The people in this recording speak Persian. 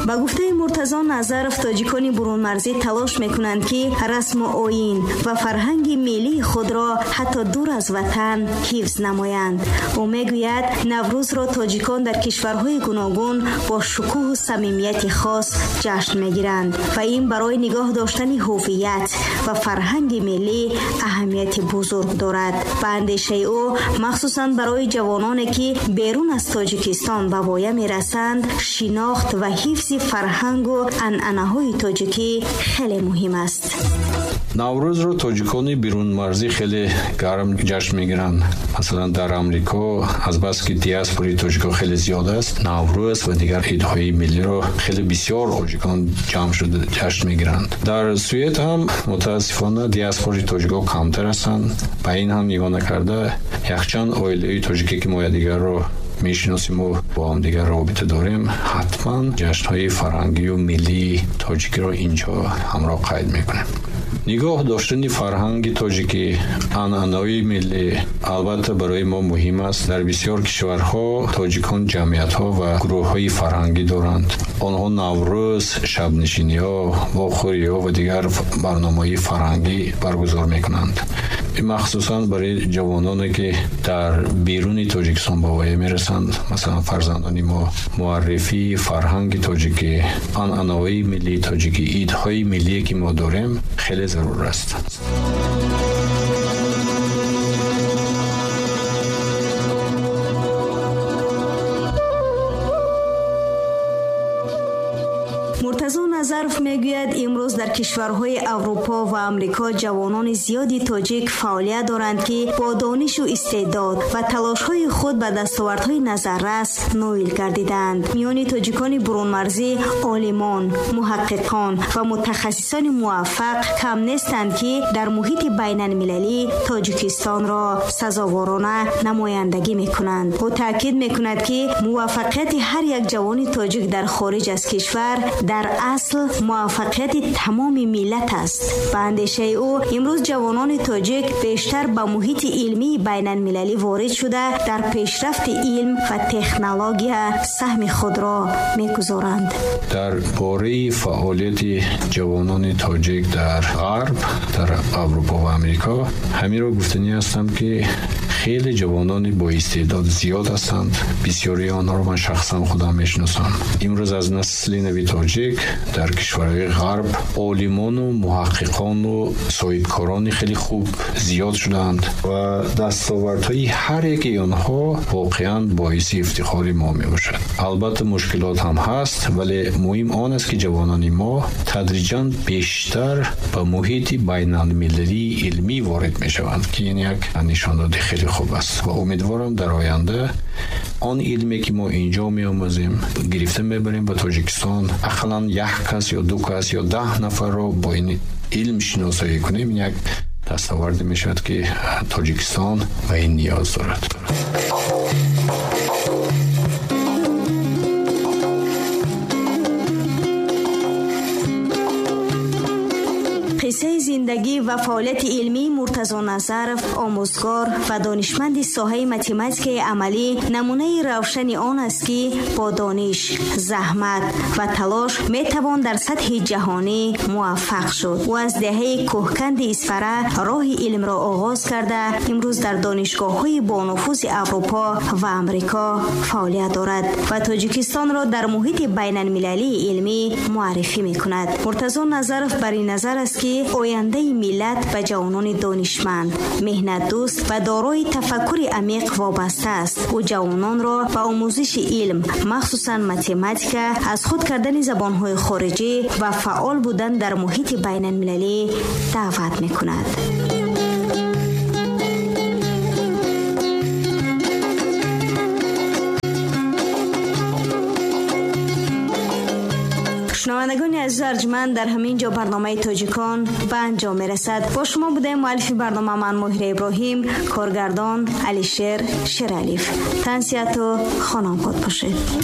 با گفته مرتضی نظرف، تاجیکان برون مرزی تلاش میکنند که رسم و آیین و فرهنگ ملی خود را حتی دور از وطن حفظ نمایند. او میگوید نوروز را تاجیکان در کشورهای گوناگون با شکوه و صمیمیت خاص جشن میگیرند و این برای نگاه داشتن هویت و فرهنگ ملی اهمیت بزرگ دارد. به اندیشه او مخصوصاً برای جوانانی که بیرون از تاجیکستان به وایه میرسند، شناخت و حفظ فرهنگ و عنعنه‌های تاجیکی خیلی مهم است. نوروز رو تاجیکان بیرون مرزی خیلی گرم جشن میگیرن. مثلا در امریکا از بس که دیاسپوری تاجیکا خیلی زیاد است، نوروز و دیگر عیدهای ملی رو خیلی بسیار تاجیکان جمع شده جشن میگیرند. در سوئد هم متاسفانه دیاسپوری تاجیکا کمتر هستند. با این هم نگاه کرده یخچند عائله تاجیکی که ما دیگر رو میشناسیم و با هم دیگر رابطه داریم، حتما جشن‌های فرهنگی و ملی تاجیکی رو اینجا همراه قید میکنیم. نگاه داشتن فرهنگ تاجیکی، عنعنه‌های ملی البته برای ما مهم است. در بسیار کشورها تاجیکان جمعیت‌ها و گروه‌های فرهنگی دارند. آنها نوروز، شب نشینی‌ها، واخوری‌ها و دیگر برنامه‌های فرهنگی برگزار میکنند. مخصوصاً برای جوانانی که در بیرون تاجیکستان به وایه میرسند، مثلا فرزندان ما، معرفی فرهنگ تاجیکی، عنعنه‌های ملی تاجیکی، عیدهای ملی که ما داریم خیلی ضرور است. مرتضی نظرف میگوید امروز در کشورهای اروپا و امریکا جوانان زیادی تاجیک فعالیت دارند که با دانش و استعداد و تلاش‌های خود به دستاوردهای نظررس نائل گردیدند. میان تاجیکان برون مرزی عالمان، محققان و متخصصان موفق کم نیستند که در محیط بین المللی تاجیکستان را سزاوارانه نمایندگی میکنند. او تاکید میکند که موفقیت هر یک جوان تاجیک در خارج از کشور در اصل موفقیت تمام ملت است. به اندیشه او امروز جوانان تاجیک بیشتر به محیط علمی بین المللی وارد شده در پیشرفت علم و تکنولوژی سهم خود را میگذارند. در باره فعالیت جوانان تاجیک در غرب، در اروپا و امریکا، همین را گفتنی هستم که خیلی جوانان با استعداد زیاد هستند. بسیاری آنها را من شخصا خودم میشناسم. امروز از نسل نوی تاجیک در کشورهای غرب عالمان و محققان و صاحبکاران خیلی خوب زیاد شدند و دستاوردهای هر یکی آنها واقعا باعث افتخار ما می باشد. البته مشکلات هم هست، ولی مهم آن است که جوانان ما تدریجاً بیشتر به محیط بین المللی علمی وارد می شوند که این یک نشاندهی خیلی خوب است و امیدوارم در آینده آن علمی که ما اینجا می آموزیم گرفته میبریم به تاجیکستان، اقلاً یک کس یا دو کس یا 10 نفر را با این علم شناسایی کنیم، یک دستاورد می شود که تاجیکستان و این نیاز دارد. قصه زندگی و فعالیت علمی مرتضی نظرف، آموزگار و دانشمند ساحه متماتیک عملی، نمونه روشن آن است که با دانش، زحمت و تلاش میتوان در سطح جهانی موفق شد. و از دهه کوهکند اصفهان راه علم را آغاز کرده امروز در دانشگاه‌های با نفوذ اروپا و امریکا فعالیت دارد و تاجیکستان را در محیط بین المللی علمی معرفی میکند. مرتضی نظرف بر این نظر است که آینده ملت به جوانان دانشمند، مهنت دوست و دارای تفکر عمیق وابسته است. و جوانان را به آموزش علم، مخصوصاً متماتیک، از خود کردن زبان‌های خارجی و فعال بودن در محیط بین المللی دعوت می‌کند. شنوندگان عزیز ارجمند، در همین جا برنامه تاجیکان به انجام میرسد. با شما بوده مؤلف برنامه من ماهر ابراهیم، کارگردان علیشیر شیرالیف. تنسیت و خانم خود باشید.